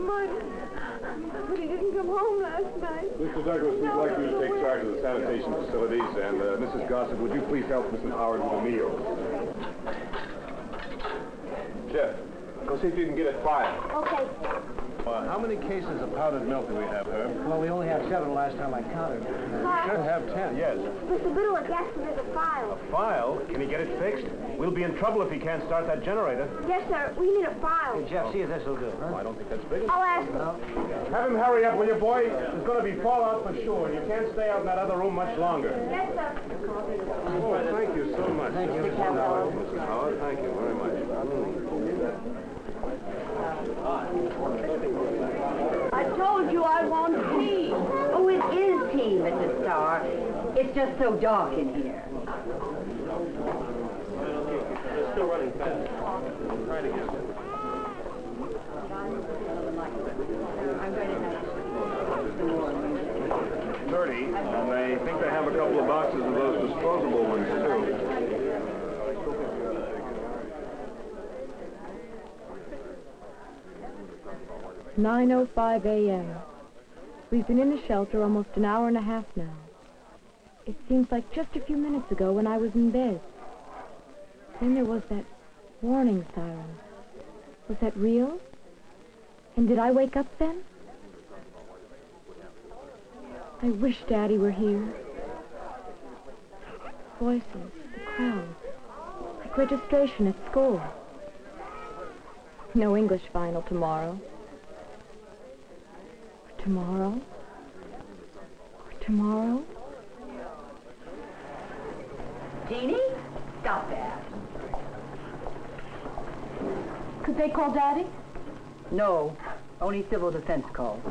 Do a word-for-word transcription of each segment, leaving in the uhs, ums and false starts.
much. But he didn't come home last night. Mister Douglas, we'd No, like you to no, take wait. charge of the sanitation facilities. And, uh, Missus Gossett, would you please help Missus Howard with a meal? Jeff, go see if you can get it filed. Okay. Uh, how many cases of powdered milk do we have, Herb? Well, we only have seven last time I counted. Hi. Should have ten, yes. Mister Biddle asked me there's a file. File? Can he get it fixed? We'll be in trouble if he can't start that generator. Yes, sir. We need a file. Hey, Jeff, see if this will do, huh? Oh, I don't think that's big enough. I'll ask him. Have him hurry up, will you, boy? There's going to be fallout for sure, and you can't stay out in that other room much longer. Yes, sir. Oh, thank you so much. Thank you. Missus Howard, Missus Howard, thank you very much. I told you I want tea. Oh, it is tea, Missus Starr. It's just so dark in here. It's still running fast. Try to get it. Thirty, and I think they have a couple of boxes of those disposable ones, too. nine oh five a m We've been in the shelter almost an hour and a half now. It seems like just a few minutes ago when I was in bed. Then there was that warning siren. Was that real? And did I wake up then? I wish Daddy were here. Voices, the crowd, like registration at school. No English final tomorrow. Or tomorrow. Or tomorrow. Jeannie, stop that. Could they call Daddy? No, only civil defense calls.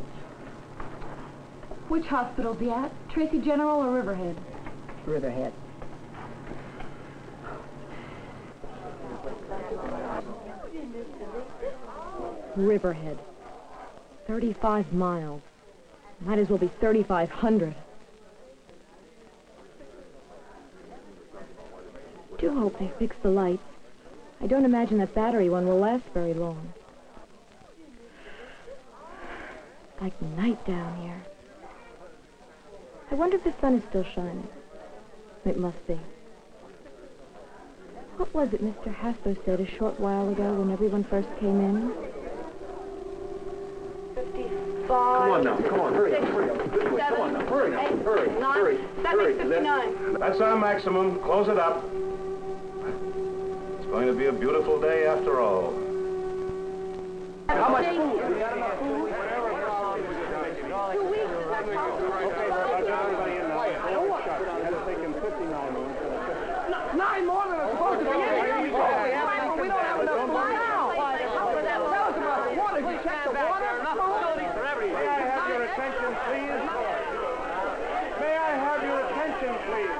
Which hospital be at? Tracy General or Riverhead? Riverhead. Riverhead. thirty-five miles. Might as well be thirty-five hundred. Do hope they fix the lights. I don't imagine that battery one will last very long. Like night down here. I wonder if the sun is still shining. It must be. What was it Mister Hassler said a short while ago when everyone first came in? fifty-five. Come on now, come on, hurry up, Six, hurry up. Good boy, come on now, hurry, eight, hurry, nine. hurry, That hurry. makes fifty-nine. That's our maximum. Close it up. It's going to be a beautiful day after all. How much food? Two weeks. Is that Nine more than it's supposed to be. We don't have enough food now. Tell us about the water. Did you check the water? May I have your attention, please? May I have your attention, please?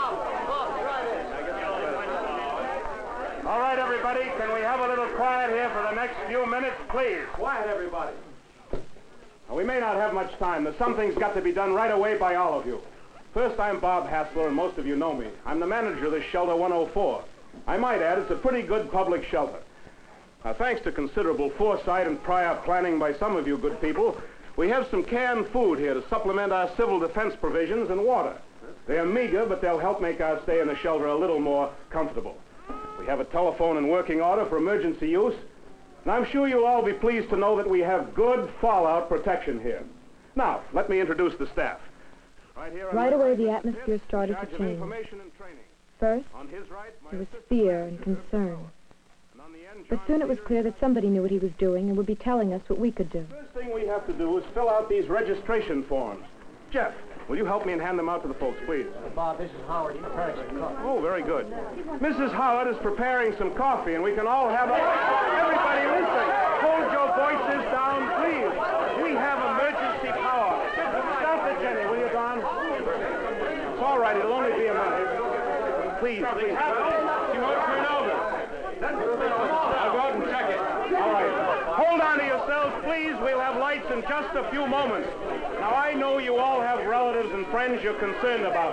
All right, everybody, can we have a little quiet here for the next few minutes, please? Quiet, everybody. Now, we may not have much time. There's something's got to be done right away by all of you. First, I'm Bob Hassler, and most of you know me. I'm the manager of this shelter one oh four. I might add, it's a pretty good public shelter. Now, thanks to considerable foresight and prior planning by some of you good people, we have some canned food here to supplement our civil defense provisions and water. They're meager, but they'll help make our stay in the shelter a little more comfortable. We have a telephone in working order for emergency use, and I'm sure you'll all be pleased to know that we have good fallout protection here. Now, let me introduce the staff. Right, here Right on my away, right, the Mister atmosphere Pitts, started in charge to of change. information and training. First, On his right, my there was assistant fear manager, and Herb concern. Fowler. And on the end, But John soon it was Peters. clear that somebody knew what he was doing and would be telling us what we could do. First thing we have to do is fill out these registration forms. Jeff, will you help me and hand them out to the folks, please? Bob, this is Howard. He's preparing some coffee. Oh, very good. Missus Howard is preparing some coffee, and we can all have a... Everybody listen. Hold your voices down, please. We have emergency power. Stop it, Jenny, will you, Don? It's all right. It'll only be a minute. Please, please. You won't turn over. I'll go out and check it. All right. Hold on to yourselves, please. We'll have lights in just a few moments. Now, I know you all have relatives and friends you're concerned about.